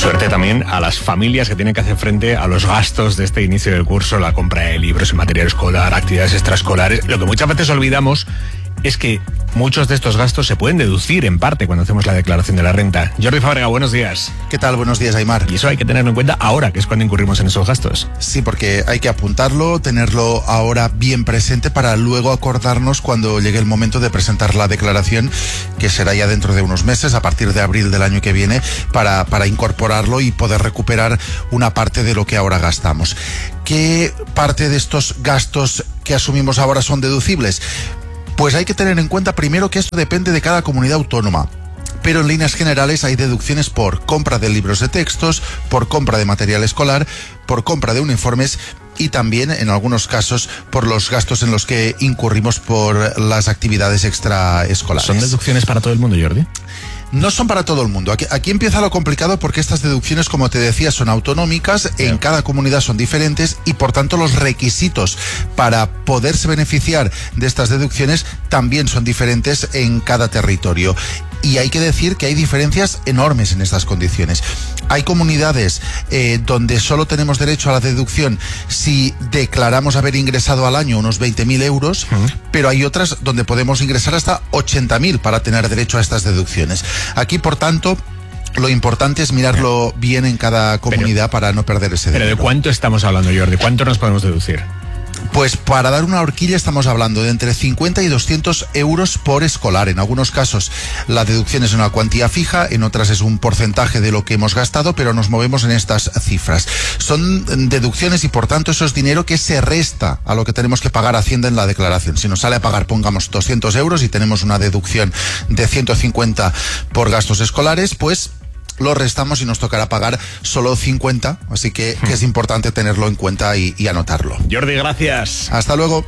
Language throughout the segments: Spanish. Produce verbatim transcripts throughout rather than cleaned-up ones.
Suerte también a las familias que tienen que hacer frente a los gastos de este inicio del curso, la compra de libros y material escolar, actividades extraescolares. Lo que muchas veces olvidamos es que muchos de estos gastos se pueden deducir en parte cuando hacemos la declaración de la renta. Jordi Fábrega, buenos días. ¿Qué tal? Buenos días, Aimar. Y eso hay que tenerlo en cuenta ahora, que es cuando incurrimos en esos gastos. Sí, porque hay que apuntarlo, tenerlo ahora bien presente para luego acordarnos cuando llegue el momento de presentar la declaración, que será ya dentro de unos meses, a partir de abril del año que viene, para, para incorporarlo y poder recuperar una parte de lo que ahora gastamos. ¿Qué parte de estos gastos que asumimos ahora son deducibles? Pues hay que tener en cuenta primero que esto depende de cada comunidad autónoma. Pero en líneas generales hay deducciones por compra de libros de textos, por compra de material escolar, por compra de uniformes y también, en algunos casos, por los gastos en los que incurrimos por las actividades extraescolares. ¿Son deducciones para todo el mundo, Jordi? No son para todo el mundo. Aquí, aquí empieza lo complicado porque estas deducciones, como te decía, son autonómicas, yeah. En cada comunidad son diferentes y por tanto los requisitos para poderse beneficiar de estas deducciones también son diferentes en cada territorio. Y hay que decir que hay diferencias enormes en estas condiciones. Hay comunidades eh, donde solo tenemos derecho a la deducción si declaramos haber ingresado al año unos veinte mil euros, uh-huh. Pero hay otras donde podemos ingresar hasta ochenta mil para tener derecho a estas deducciones. Aquí, por tanto, lo importante es mirarlo bien en cada comunidad pero, para no perder ese dinero. ¿Pero de cuánto estamos hablando, Jordi? ¿Cuánto nos podemos deducir? Pues para dar una horquilla estamos hablando de entre cincuenta y doscientos euros por escolar. En algunos casos la deducción es una cuantía fija, en otras es un porcentaje de lo que hemos gastado, pero nos movemos en estas cifras. Son deducciones y por tanto eso es dinero que se resta a lo que tenemos que pagar a Hacienda en la declaración. Si nos sale a pagar, pongamos doscientos euros y tenemos una deducción de ciento cincuenta por gastos escolares, pues lo restamos y nos tocará pagar solo cincuenta, así que, que es importante tenerlo en cuenta y, y anotarlo. Jordi, gracias. Hasta luego.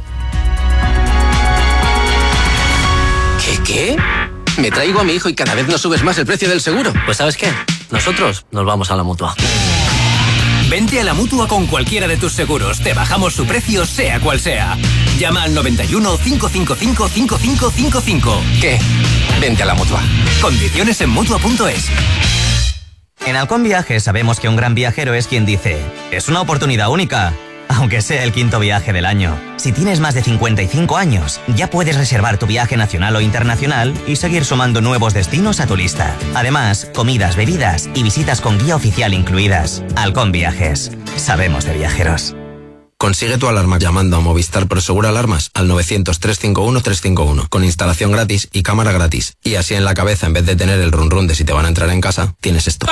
¿Qué, qué? Me traigo a mi hijo y cada vez nos subes más el precio del seguro. Pues ¿sabes qué? Nosotros nos vamos a la Mutua. Vente a la Mutua con cualquiera de tus seguros. Te bajamos su precio, sea cual sea. Llama al noventa y uno, cinco cinco cinco, cinco cinco cinco cinco. ¿Qué? Vente a la Mutua. Condiciones en Mutua punto es. En Halcón Viajes sabemos que un gran viajero es quien dice: es una oportunidad única, aunque sea el quinto viaje del año. Si tienes más de cincuenta y cinco años, ya puedes reservar tu viaje nacional o internacional y seguir sumando nuevos destinos a tu lista. Además, comidas, bebidas y visitas con guía oficial incluidas. Halcón Viajes. Sabemos de viajeros. Consigue tu alarma llamando a Movistar Prosegur Alarmas al novecientos, trescientos cincuenta y uno, trescientos cincuenta y uno con instalación gratis y cámara gratis. Y así en la cabeza, en vez de tener el run run de si te van a entrar en casa, tienes esto.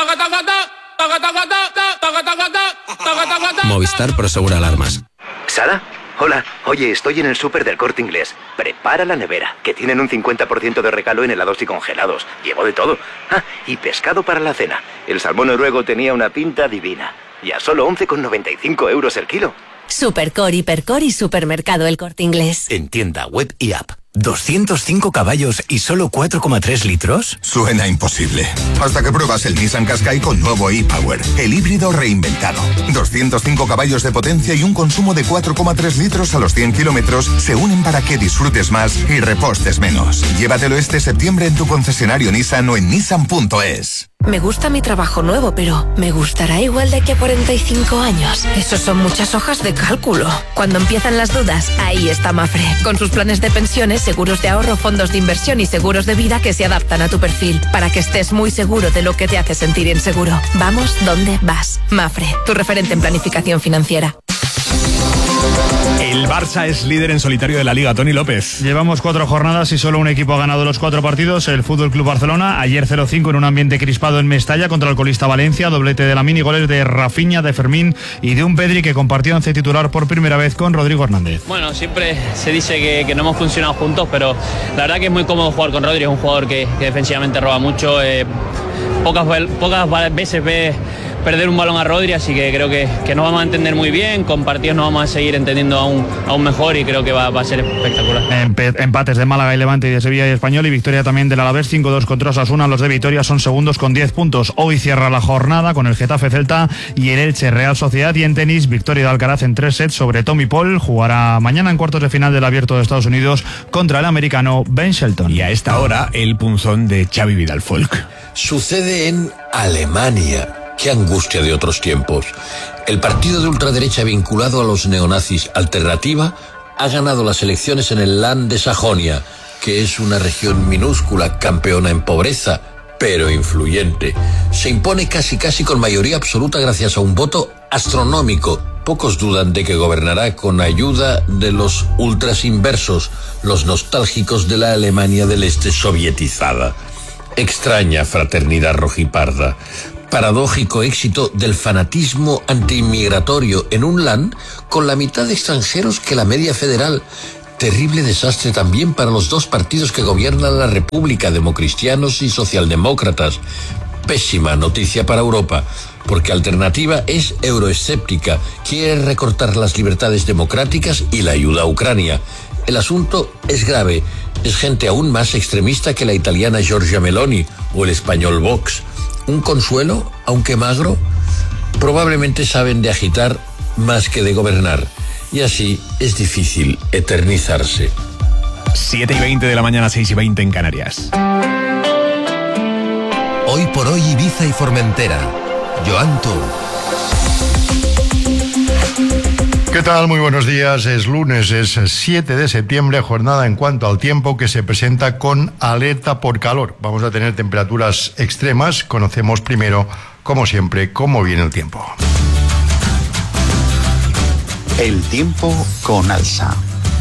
Movistar Prosegur Alarmas. ¿Sara? Hola, oye, estoy en el súper del Corte Inglés. Prepara la nevera, que tienen un cincuenta por ciento de regalo en helados y congelados. Llevo de todo. Ah, y pescado para la cena. El salmón noruego tenía una pinta divina. Y a solo once con noventa y cinco euros el kilo. Supercore, Hipercore y Supermercado El Corte Inglés. En tienda, web y app. ¿doscientos cinco caballos y solo cuatro coma tres litros? Suena imposible. Hasta que pruebas el Nissan Qashqai con nuevo e-Power, el híbrido reinventado. doscientos cinco caballos de potencia y un consumo de cuatro coma tres litros a los cien kilómetros se unen para que disfrutes más y repostes menos. Llévatelo este septiembre en tu concesionario Nissan o en nissan punto es. Me gusta mi trabajo nuevo, pero ¿me gustará igual de aquí a cuarenta y cinco años? Eso son muchas hojas de cálculo. Cuando empiezan las dudas, ahí está Mafre. Con sus planes de pensiones, seguros de ahorro, fondos de inversión y seguros de vida que se adaptan a tu perfil, para que estés muy seguro de lo que te hace sentir inseguro. Vamos donde vas. Mafre, tu referente en planificación financiera. El Barça es líder en solitario de la Liga, Toni López. Llevamos cuatro jornadas y solo un equipo ha ganado los cuatro partidos, el Fútbol Club Barcelona. Ayer cero cinco en un ambiente crispado en Mestalla contra el colista Valencia, doblete de Lamine y goles de Rafinha, de Fermín y de un Pedri que compartió once titular por primera vez con Rodrigo Hernández. Bueno, siempre se dice que, que no hemos funcionado juntos, pero la verdad que es muy cómodo jugar con Rodrigo, es un jugador que, que defensivamente roba mucho, eh, pocas, pocas veces ve perder un balón a Rodri, así que creo que, que nos vamos a entender muy bien, con partidos nos vamos a seguir entendiendo aún, aún mejor y creo que va, va a ser espectacular. Empe- empates de Málaga y Levante y de Sevilla y Español y victoria también del Alavés cinco dos contra Osasuna. Los de Vitoria son segundos con diez puntos. Hoy cierra la jornada con el Getafe Celta y el Elche Real Sociedad, y en tenis victoria de Alcaraz en tres sets sobre Tommy Paul. Jugará mañana en cuartos de final del Abierto de Estados Unidos contra el americano Ben Shelton. Y a esta hora el punzón de Xavi Vidal Folk. Sucede en Alemania. qué angustia de otros tiempos. El partido de ultraderecha vinculado a los neonazis Alternativa ha ganado las elecciones en el Land de Sajonia, que es una región minúscula, campeona en pobreza, pero influyente. Se impone casi casi con mayoría absoluta gracias a un voto astronómico. Pocos dudan de que gobernará con ayuda de los ultras inversos, los nostálgicos de la Alemania del Este sovietizada. Extraña fraternidad rojiparda. Paradójico éxito del fanatismo antiinmigratorio en un land con la mitad de extranjeros que la media federal. Terrible desastre también para los dos partidos que gobiernan la República, democristianos y socialdemócratas. Pésima noticia para Europa, porque Alternativa es euroescéptica, quiere recortar las libertades democráticas y la ayuda a Ucrania. El asunto es grave, es gente aún más extremista que la italiana Giorgia Meloni o el español Vox. Un consuelo, aunque magro, probablemente saben de agitar más que de gobernar, y así es difícil eternizarse. siete y veinte de la mañana, seis y veinte en Canarias. Hoy por hoy Ibiza y Formentera. Joan Tour. ¿Qué tal? Muy buenos días. Es lunes, es siete de septiembre, jornada en cuanto al tiempo que se presenta con alerta por calor. Vamos a tener temperaturas extremas. Conocemos primero, como siempre, cómo viene el tiempo. El tiempo con Alsa.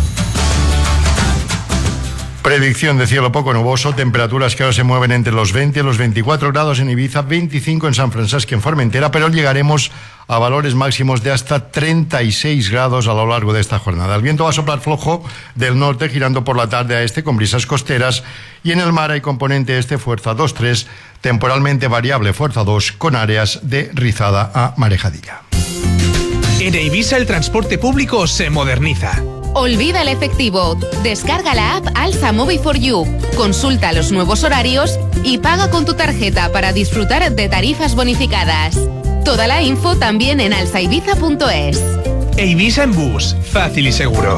Predicción de cielo poco nuboso, temperaturas que ahora se mueven entre los veinte y los veinticuatro grados en Ibiza, veinticinco en San Francisco y en Formentera, pero llegaremos a valores máximos de hasta treinta y seis grados a lo largo de esta jornada. El viento va a soplar flojo del norte, girando por la tarde a este con brisas costeras, y en el mar hay componente este fuerza dos tres, temporalmente variable fuerza dos, con áreas de rizada a marejadilla. En Ibiza el transporte público se moderniza. Olvida el efectivo. Descarga la app Alsa Móvil for You. Consulta los nuevos horarios y paga con tu tarjeta para disfrutar de tarifas bonificadas. Toda la info también en alsa ibiza punto es. E Ibiza en bus, fácil y seguro.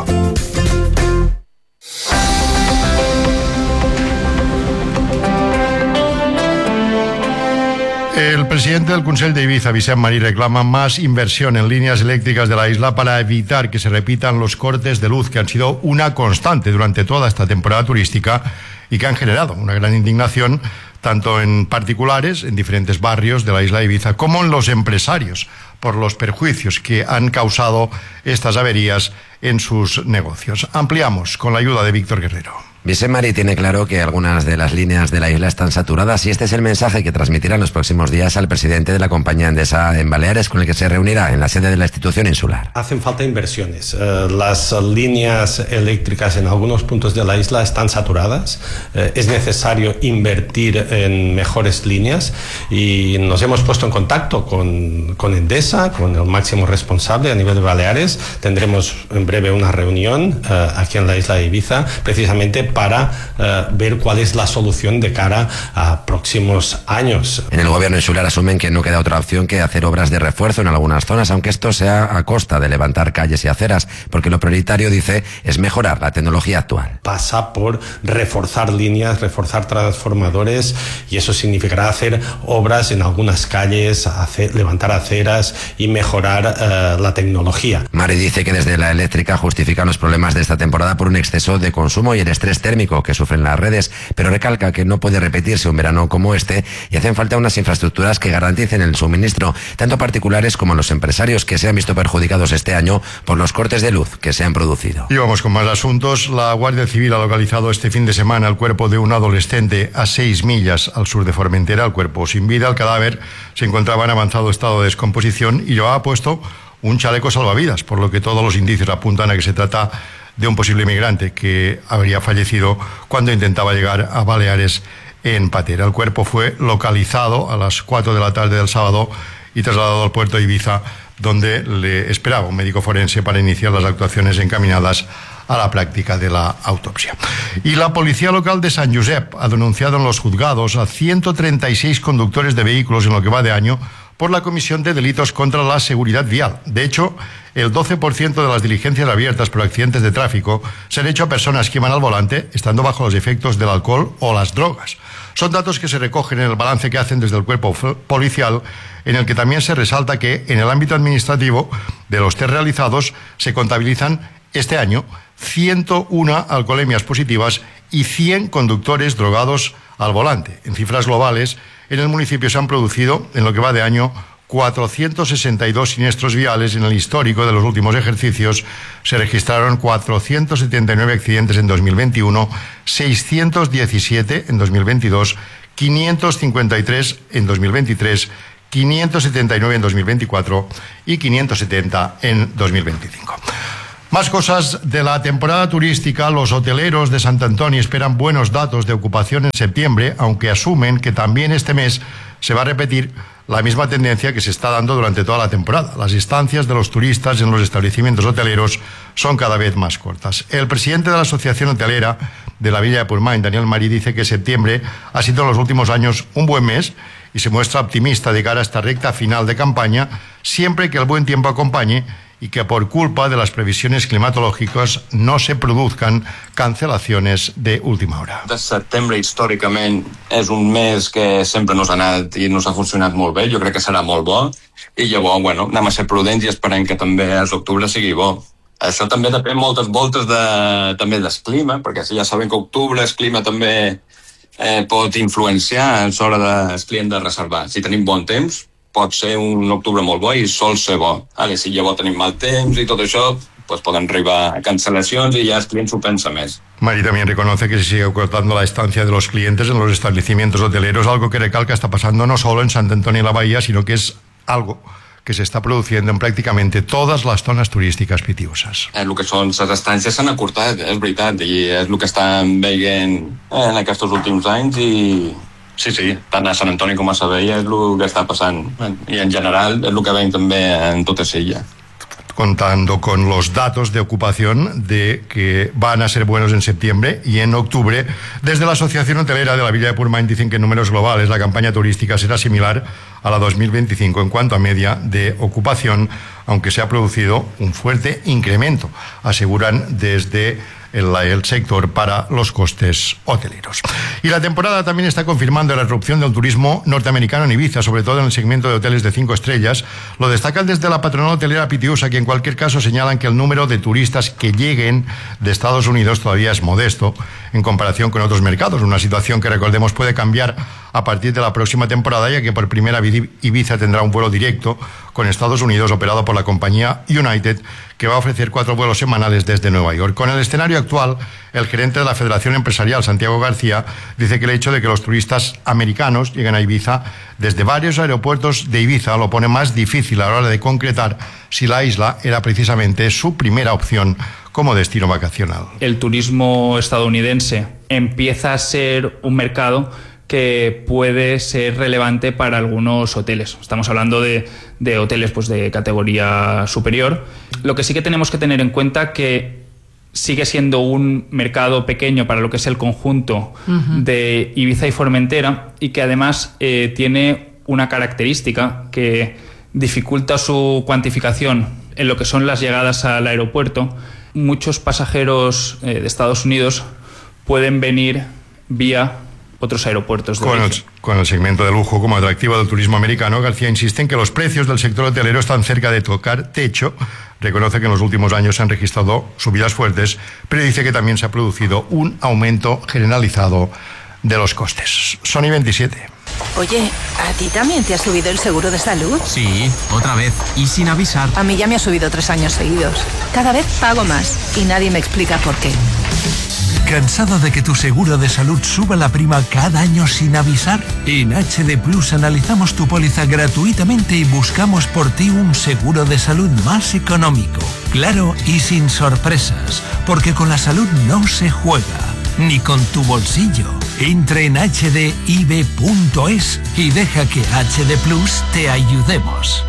El presidente del Consell de Ibiza, Vicent Marí, reclama más inversión en líneas eléctricas de la isla para evitar que se repitan los cortes de luz que han sido una constante durante toda esta temporada turística y que han generado una gran indignación tanto en particulares, en diferentes barrios de la isla de Ibiza, como en los empresarios, por los perjuicios que han causado estas averías en sus negocios. Ampliamos con la ayuda de Víctor Guerrero. Vicent Marí tiene claro que algunas de las líneas de la isla están saturadas y este es el mensaje que transmitirá en los próximos días al presidente de la compañía Endesa en Baleares, con el que se reunirá en la sede de la institución insular. Hacen falta inversiones. Uh, las líneas eléctricas en algunos puntos de la isla están saturadas. Uh, es necesario invertir en mejores líneas y nos hemos puesto en contacto con, con Endesa, con el máximo responsable a nivel de Baleares. Tendremos en breve una reunión uh, aquí en la isla de Ibiza, precisamente para uh, ver cuál es la solución de cara a próximos años. En el gobierno insular asumen que no queda otra opción que hacer obras de refuerzo en algunas zonas, aunque esto sea a costa de levantar calles y aceras, porque lo prioritario, dice, es mejorar la tecnología actual. Pasa por reforzar líneas, reforzar transformadores, y eso significará hacer obras en algunas calles, hacer, levantar aceras y mejorar uh, la tecnología. Marí dice que desde la eléctrica justifican los problemas de esta temporada por un exceso de consumo y el estrés térmico que sufren las redes, pero recalca que no puede repetirse un verano como este y hacen falta unas infraestructuras que garanticen el suministro, tanto a particulares como a los empresarios, que se han visto perjudicados este año por los cortes de luz que se han producido. Y vamos con más asuntos. La Guardia Civil ha localizado este fin de semana el cuerpo de un adolescente a seis millas al sur de Formentera. El cuerpo sin vida, el cadáver se encontraba en avanzado estado de descomposición y llevaba puesto un chaleco salvavidas, por lo que todos los indicios apuntan a que se trata de un posible inmigrante que habría fallecido cuando intentaba llegar a Baleares en patera. El cuerpo fue localizado a las cuatro de la tarde del sábado y trasladado al puerto de Ibiza, donde le esperaba un médico forense para iniciar las actuaciones encaminadas a la práctica de la autopsia. Y la policía local de San Josep ha denunciado en los juzgados a ciento treinta y seis conductores de vehículos en lo que va de año por la comisión de delitos contra la seguridad vial. De hecho, el doce por ciento de las diligencias abiertas por accidentes de tráfico se han hecho a personas que iban al volante estando bajo los efectos del alcohol o las drogas. Son datos que se recogen en el balance que hacen desde el cuerpo policial, en el que también se resalta que en el ámbito administrativo de los test realizados se contabilizan este año ciento una alcoholemias positivas y cien conductores drogados al volante. En cifras globales, en el municipio se han producido, en lo que va de año, cuatrocientos sesenta y dos siniestros viales. En el histórico de los últimos ejercicios se registraron cuatrocientos setenta y nueve accidentes en dos mil veintiuno, seiscientos diecisiete en dos mil veintidós, quinientos cincuenta y tres en dos mil veintitrés, quinientos setenta y nueve en dos mil veinticuatro y quinientos setenta en dos mil veinticinco. Más cosas de la temporada turística. Los hoteleros de Sant Antoni esperan buenos datos de ocupación en septiembre, aunque asumen que también este mes se va a repetir la misma tendencia que se está dando durante toda la temporada. Las estancias de los turistas en los establecimientos hoteleros son cada vez más cortas. El presidente de la Asociación Hotelera de la Villa de Purmain, Daniel Marí, dice que septiembre ha sido en los últimos años un buen mes y se muestra optimista de cara a esta recta final de campaña, siempre que el buen tiempo acompañe y que por culpa de las previsiones climatològiques no se produzcan cancelaciones de última hora. De setembre, històricament, és un mes que sempre nos ha anat i nos ha funcionat molt bé. Jo crec que serà molt bo. I llavors, bueno, anem a ser prudents i esperem que també a l'octubre sigui bo. Això també depèn moltes voltes de, també del clima, perquè ja sabem que octubre el clima també eh, pot influenciar a l'hora del client de reservar. Si tenim bon temps, pot ser un octubre molt bo i sol ser bo. Vale, si llavors tenim mal temps i tot això, pues poden arribar a cancelacions y ya el cliente su pensa més. Mari también reconoce que se sigue acortando la estancia de los clientes en los establecimientos hoteleros, algo que recalca está pasando no solo en Sant Antoni y la Bahía, sino que es algo que se está produciendo en prácticamente todas las zonas turísticas pitiusas. El que són les estàncies s'han acortat, és veritat, i és el que estan veient en aquests últims anys i sí, sí, tant a Sant Antoni com a Sabella és el que està passant i en general és el que veiem també en tota Sella. Contando con los datos de ocupación de que van a ser buenos en septiembre y en octubre. Desde la Asociación Hotelera de la Villa de Purmain dicen que en números globales la campaña turística será similar a la dos mil veinticinco en cuanto a media de ocupación, aunque se ha producido un fuerte incremento, aseguran desde el, el sector para los costes hoteleros. Y la temporada también está confirmando la erupción del turismo norteamericano en Ibiza, sobre todo en el segmento de hoteles de cinco estrellas. Lo destacan desde la patronal hotelera Pitiusa, que en cualquier caso señalan que el número de turistas que lleguen de Estados Unidos todavía es modesto en comparación con otros mercados, una situación que, recordemos, puede cambiar a partir de la próxima temporada, ya que por primera vez Ibiza tendrá un vuelo directo con Estados Unidos operado por la compañía United, que va a ofrecer cuatro vuelos semanales desde Nueva York. Con el escenario actual, el gerente de la Federación Empresarial, Santiago García, dice que el hecho de que los turistas americanos lleguen a Ibiza desde varios aeropuertos de Ibiza lo pone más difícil a la hora de concretar si la isla era precisamente su primera opción como destino vacacional. El turismo estadounidense empieza a ser un mercado que puede ser relevante para algunos hoteles. Estamos hablando de, de hoteles pues, de categoría superior. Lo que sí que tenemos que tener en cuenta que sigue siendo un mercado pequeño para lo que es el conjunto uh-huh. de Ibiza y Formentera, y que además eh, tiene una característica que dificulta su cuantificación en lo que son las llegadas al aeropuerto. Muchos pasajeros eh, de Estados Unidos pueden venir vía otros aeropuertos de con el, con el segmento de lujo como atractivo del turismo americano. García insiste en que los precios del sector hotelero están cerca de tocar techo. Reconoce que en los últimos años se han registrado subidas fuertes, pero dice que también se ha producido un aumento generalizado de los costes. Sony veintisiete. Oye, ¿a ti también te ha subido el seguro de salud? Sí, otra vez, y sin avisar. A mí ya me ha subido tres años seguidos. Cada vez pago más y nadie me explica por qué. ¿Cansado de que tu seguro de salud suba la prima cada año sin avisar? En H D Plus analizamos tu póliza gratuitamente y buscamos por ti un seguro de salud más económico, claro y sin sorpresas, porque con la salud no se juega, ni con tu bolsillo. Entra en h d i b punto es y deja que H D Plus te ayudemos.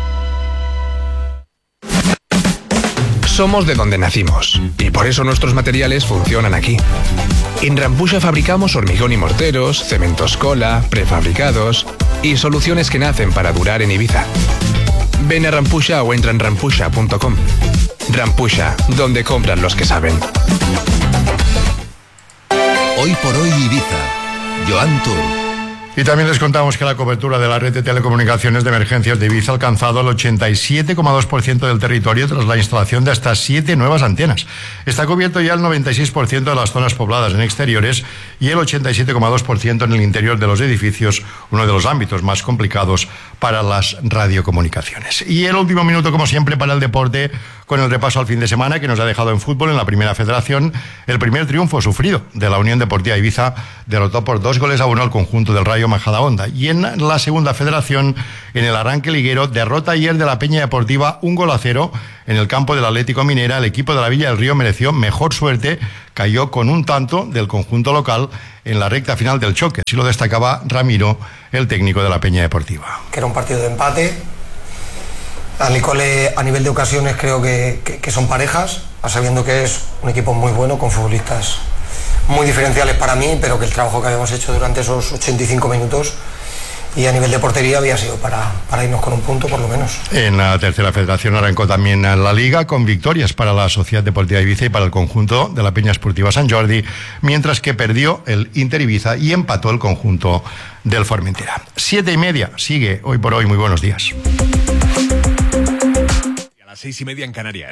Somos de donde nacimos y por eso nuestros materiales funcionan aquí. En Rampusha fabricamos hormigón y morteros, cementos cola, prefabricados y soluciones que nacen para durar en Ibiza. Ven a Rampusha o entra en rampusha punto com. Rampusha, donde compran los que saben. Hoy por hoy Ibiza. Joan Tour. Y también les contamos que la cobertura de la red de telecomunicaciones de emergencias de Ibiza ha alcanzado el ochenta y siete coma dos por ciento del territorio tras la instalación de hasta siete nuevas antenas. Está cubierto ya el noventa y seis por ciento de las zonas pobladas en exteriores y el ochenta y siete coma dos por ciento en el interior de los edificios, uno de los ámbitos más complicados para las radiocomunicaciones. Y el último minuto, como siempre, para el deporte, con el repaso al fin de semana que nos ha dejado en fútbol en la Primera Federación. El primer triunfo sufrido de la Unión Deportiva Ibiza derrotó por dos goles a uno al conjunto del Rayo Majadahonda. Y en la Segunda Federación, en el arranque liguero, derrota ayer de la Peña Deportiva un gol a cero en el campo del Atlético Minera. El equipo de la Villa del Río mereció mejor suerte, cayó con un tanto del conjunto local en la recta final del choque. Así lo destacaba Ramiro, el técnico de la Peña Deportiva. Que era un partido de empate. A Nicole, a nivel de ocasiones, creo que, que, que son parejas, sabiendo que es un equipo muy bueno, con futbolistas muy diferenciales para mí, pero que el trabajo que habíamos hecho durante esos ochenta y cinco minutos y a nivel de portería había sido para, para irnos con un punto por lo menos. En la Tercera Federación arrancó también la Liga con victorias para la Sociedad Deportiva Ibiza y para el conjunto de la Peña Esportiva Sant Jordi, mientras que perdió el Inter Ibiza y empató el conjunto del Formentera. Siete y media, sigue Hoy por Hoy, muy buenos días. A las seis y media en Canarias.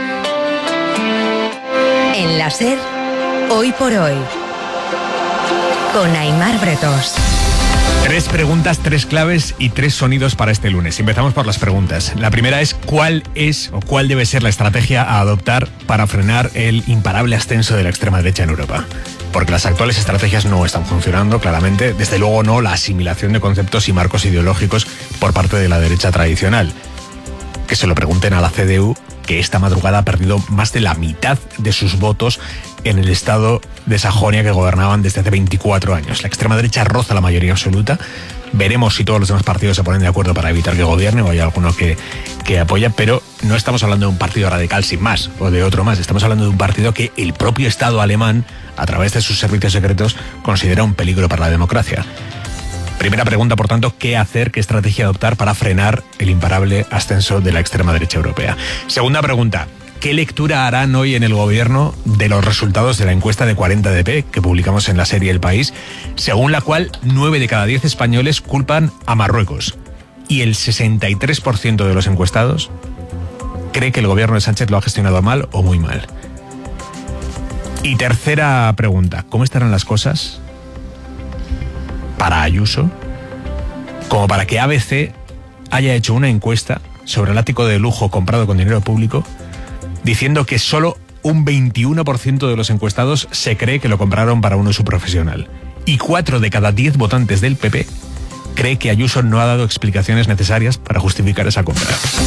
En la SER, Hoy por Hoy, con Aimar Bretos. Tres preguntas, tres claves y tres sonidos para este lunes. Empezamos por las preguntas. La primera es: ¿cuál es o cuál debe ser la estrategia a adoptar para frenar el imparable ascenso de la extrema derecha en Europa? Porque las actuales estrategias no están funcionando, claramente. Desde luego no la asimilación de conceptos y marcos ideológicos por parte de la derecha tradicional. Que se lo pregunten a la C D U, que esta madrugada ha perdido más de la mitad de sus votos en el estado de Sajonia que gobernaban desde hace veinticuatro años. La extrema derecha roza la mayoría absoluta. Veremos si todos los demás partidos se ponen de acuerdo para evitar que gobierne o hay alguno que, que apoya, pero no estamos hablando de un partido radical sin más o de otro más. Estamos hablando de un partido que el propio Estado alemán, a través de sus servicios secretos, considera un peligro para la democracia. Primera pregunta, por tanto: ¿qué hacer, qué estrategia adoptar para frenar el imparable ascenso de la extrema derecha europea? Segunda pregunta: ¿qué lectura harán hoy en el gobierno de los resultados de la encuesta de cuarenta D P que publicamos en la serie El País, según la cual nueve de cada diez españoles culpan a Marruecos y el sesenta y tres por ciento de los encuestados cree que el gobierno de Sánchez lo ha gestionado mal o muy mal? Y tercera pregunta: ¿cómo estarán las cosas para Ayuso como para que A B C haya hecho una encuesta sobre el ático de lujo comprado con dinero público, diciendo que solo un veintiuno por ciento de los encuestados se cree que lo compraron para un uso profesional, y cuatro de cada diez votantes del P P cree que Ayuso no ha dado explicaciones necesarias para justificar esa compra?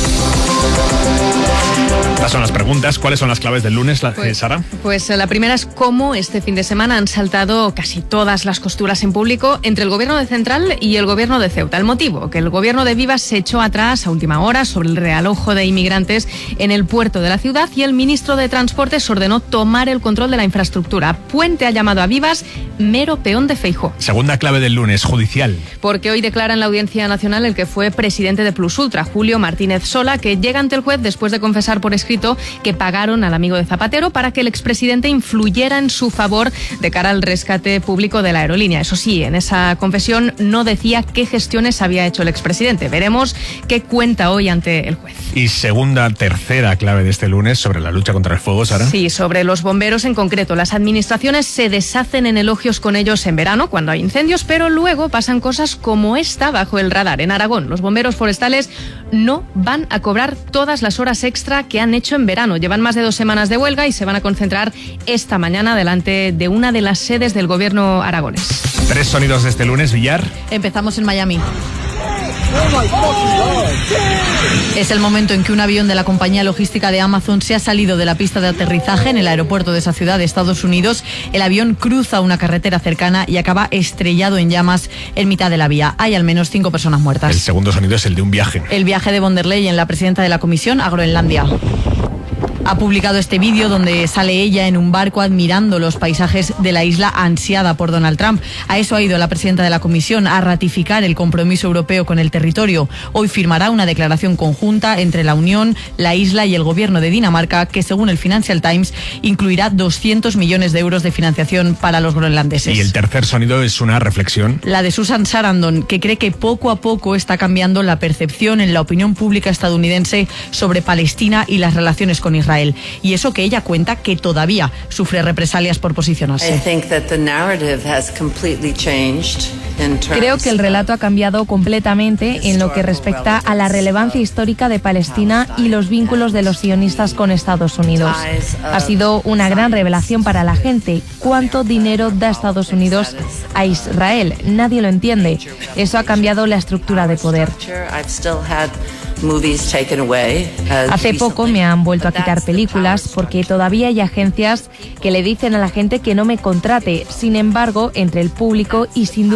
Estas son las preguntas. ¿Cuáles son las claves del lunes, pues, Sara? Pues la primera es cómo este fin de semana han saltado casi todas las costuras en público entre el gobierno de Central y el gobierno de Ceuta. El motivo: que el gobierno de Vivas se echó atrás a última hora sobre el realojo de inmigrantes en el puerto de la ciudad y el ministro de Transportes ordenó tomar el control de la infraestructura. Puente ha llamado a Vivas mero peón de Feijóo. Segunda clave del lunes, judicial. Porque hoy declara en la Audiencia Nacional el que fue presidente de Plus Ultra, Julio Martínez Sola, que llega ante el juez después de confesar por escrito que pagaron al amigo de Zapatero para que el expresidente influyera en su favor de cara al rescate público de la aerolínea. Eso sí, en esa confesión no decía qué gestiones había hecho el expresidente. Veremos qué cuenta hoy ante el juez. Y segunda, tercera clave de este lunes sobre la lucha contra el fuego, Sara. Sí, sobre los bomberos en concreto. Las administraciones se deshacen en elogios con ellos en verano, cuando hay incendios, pero luego pasan cosas como esta bajo el radar. En Aragón, los bomberos forestales no van a cobrar todas las horas extra que han hecho en verano. Llevan más de dos semanas de huelga y se van a concentrar esta mañana delante de una de las sedes del gobierno aragonés. Tres sonidos de este lunes, Villar. Empezamos en Miami. Es el momento en que un avión de la compañía logística de Amazon se ha salido de la pista de aterrizaje en el aeropuerto de esa ciudad de Estados Unidos. El avión cruza una carretera cercana y acaba estrellado en llamas en mitad de la vía. Hay al menos cinco personas muertas. El segundo sonido es el de un viaje. El viaje de von der Leyen, la presidenta de la Comisión, a Groenlandia. Ha publicado este vídeo donde sale ella en un barco admirando los paisajes de la isla ansiada por Donald Trump. A eso ha ido la presidenta de la Comisión, a ratificar el compromiso europeo con el territorio. Hoy firmará una declaración conjunta entre la Unión, la isla y el gobierno de Dinamarca que, según el Financial Times, incluirá doscientos millones de euros de financiación para los groenlandeses. Y el tercer sonido es una reflexión. La de Susan Sarandon, que cree que poco a poco está cambiando la percepción en la opinión pública estadounidense sobre Palestina y las relaciones con Israel. Y eso que ella cuenta que todavía sufre represalias por posicionarse. Creo que el relato ha cambiado completamente en lo que respecta a la relevancia histórica de Palestina y los vínculos de los sionistas con Estados Unidos. Ha sido una gran revelación para la gente. ¿Cuánto dinero da Estados Unidos a Israel? Nadie lo entiende. Eso ha cambiado la estructura de poder. Hace poco me han vuelto a quitar películas porque todavía hay agencias que le dicen a la gente que no me contrate. Sin embargo, entre el público y sin duda